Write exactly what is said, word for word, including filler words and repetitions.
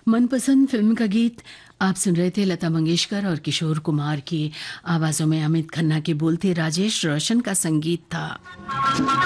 मनपसंद फिल्म का गीत आप सुन रहे थे। लता मंगेशकर और किशोर कुमार की आवाजों में अमित खन्ना के बोल थे, राजेश रोशन का संगीत था।